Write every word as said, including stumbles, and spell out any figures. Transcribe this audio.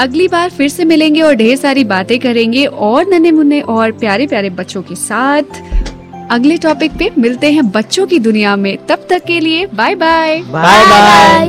अगली बार फिर से मिलेंगे और ढेर सारी बातें करेंगे और नन्हे मुन्ने और प्यारे प्यारे बच्चों के साथ। अगले टॉपिक पे मिलते हैं बच्चों की दुनिया में। तब तक के लिए बाय बाय। Bye bye.